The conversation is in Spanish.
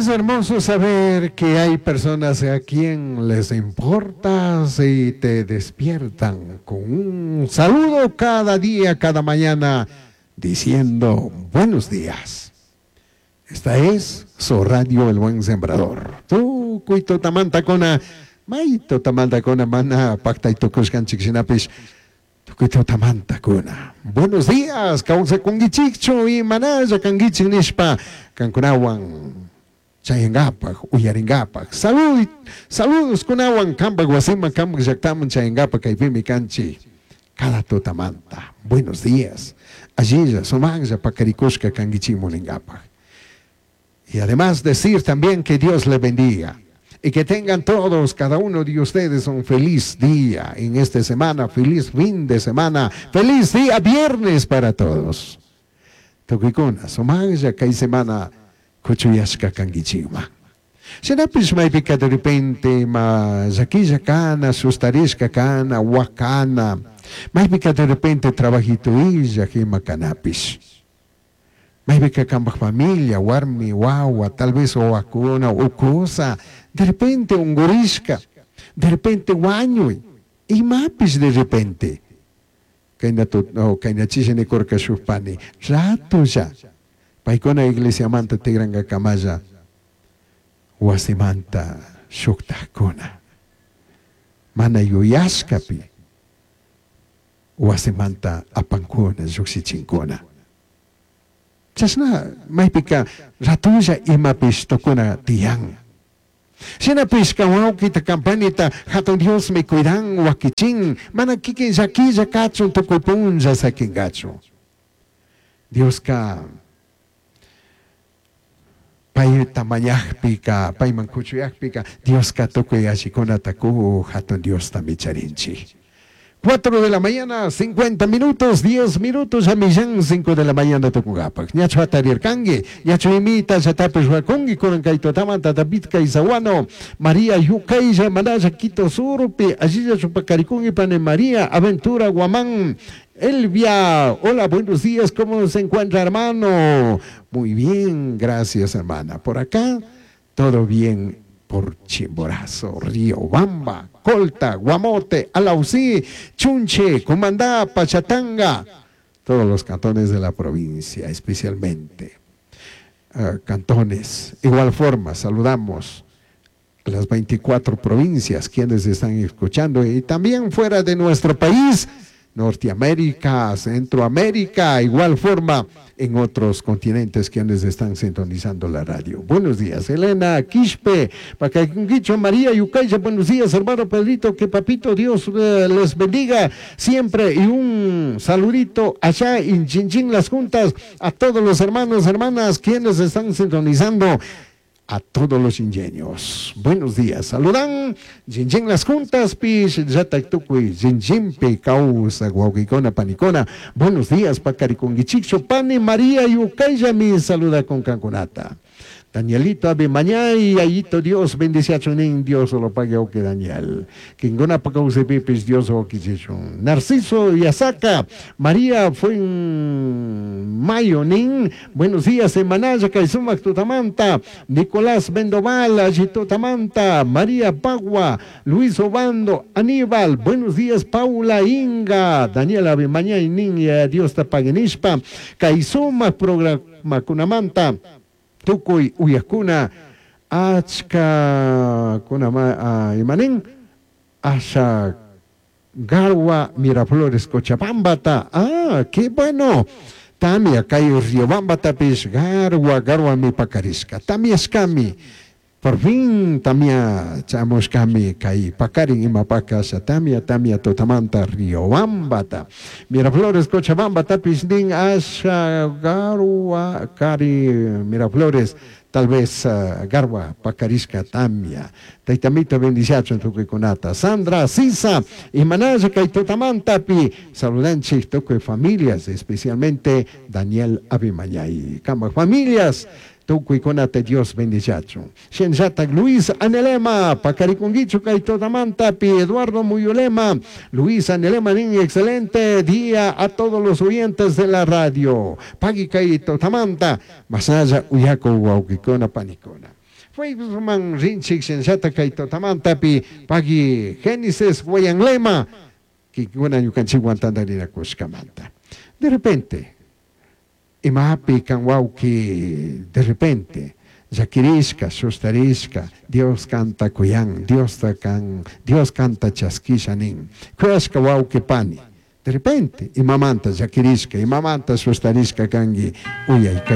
Es hermoso saber que hay personas a quien les importa y te despiertan con un saludo cada día, cada mañana, diciendo buenos días. Esta es su radio El Buen Sembrador. Tu cuito tamanta cona, maito tamanta cona mana pacta y tocos canchixinapis. Tu cuito tamanta cona. Buenos días, causa congichicho y manaya cangichinispa, cancunawan. Chayangapak, Uyaringapak. Saludos con awan kamba guasima kamba yaktaman Chayangapak kaipimi kanchi. Cada totamanta. Buenos días. Allí somanja pakarikushka kangichimolinggapak. Y además decir también que Dios le bendiga. Y que tengan todos, cada uno de ustedes, un feliz día en esta semana, feliz fin de semana, feliz día viernes para todos. Tokikuna, somanja kai semana Kuchuyashka kangichima. Sinapis may pika de repente ma zakija kana, sustarishka kana, wakana. May pika de repente trabajito ija hima kanapis. May pika kambak familia, warmi, wawa, tal vez o akuna, o cosa. De repente un gorishka, de repente wañuy. Y mapis de repente. Kaina chishene korka shupani. Rato ya. Paikona iglesia manta tigranga kamaya wasimanta shuktakuna mana yuyashkapi wasimanta apankuna yuksichinkuna chasna maipika ratuya imapis tokuna tiyan sinapis kawawkita kampanita hatun Dios me cuidan wakichin mana kikin yakilla kachun tokupunja sakingachu Dios ka Pai tamayakpika, pai mancuchuyakpika, Dios katoque ashikona taku, hatun Dios tamicharinchi. 4 de la mañana, 50 minutos, 10 minutos, a millán, 5 de la mañana tokugapak. Ñacho atarir kangi, ñacho imita, yatapes wakongi, korankaito tamanta, tabitka isawano, María Yukaija, Manaya Quito Surpi, Ajiya Chupacarikungi, Pane María, Aventura Guamán, Elvia, hola, buenos días, ¿cómo se encuentra, hermano? Muy bien, gracias, hermana. Por acá, todo bien por Chimborazo, Riobamba, Colta, Guamote, Alausí, Chunche, Comandá, Pachatanga, todos los cantones de la provincia, especialmente cantones. Igual forma, saludamos a las 24 provincias quienes están escuchando y también fuera de nuestro país, Norteamérica, Centroamérica, igual forma en otros continentes quienes están sintonizando la radio. Buenos días, Elena, Quispe, Pacaquinquicho, María Yucaya, buenos días, hermano Pedrito, que papito Dios les bendiga siempre y un saludito allá en Chinchín Las Juntas a todos los hermanos, hermanas quienes están sintonizando. A todos los ingenios. Buenos días. Saludan. Jinjin Las Juntas, Pish, Yatactuqui, Jinjin Pe, Causa, Guauquicona, Panicona. Buenos días, Pacariconguichicho, Pane, María Yucaya, mi saluda con Cancunata. Danielito Abimañay, Ayito Dios, bendice a Chunin, Dios lo pague o que Daniel. Quingona Pacause Pipis, Dios o que Narciso Yasaka, María fue en Mayonín, buenos días, en Manaya, Caizuma, Tutamanta, Nicolás Bendoval, Ayito Tamanta, María Pagua, Luis Obando, Aníbal, buenos días, Paula Inga, Daniela Abimañay, Niña, Dios Tapaguenispa, Caizuma, Programa Kunamanta, Tukuy Uyakuna Achka Kunama Imanen Asha Garwa Miraflores Cochabambata. Ah, qué bueno. Tamia Cayo Riobambata Pis Garwa mi Pacarisca. Tamia Escami. Por fin tamia chamos kami kai pakarin imapakasa tamia totamanta Riobambata. Miraflores Cochabamba tapisning asha garwa kari Miraflores tal vez garwa pakarisca tamia. Taitamita bendichacho en tu conata. Sandra Sisa y Manaya kai totamanta pi saludanchi toque familias, especialmente Daniel Abimañay. Cama familias. Tukuy konate Dios bendichacho. Shenjata Luis Anelema, Pacariconguicho Caitotamanta, Pi Eduardo Muyolema, Luis Anelema, niño, excelente día a todos los oyentes de la radio. Pagui Caitotamanta, Masaya Uyaco Guauquicona Panicona. Facebook man rinchik sensata kaito tamantapi pagi Génesis wayan lema que una yukanchi guantandarina kuskamanta. De repente, imapi kan que de repente, Yakiriska, Sustariska, Dios canta kuyan, Dios canta chaskishanin, kuyaska que pani. De repente, imamanta Yakiriska, imamanta Sustariska kangi, uyay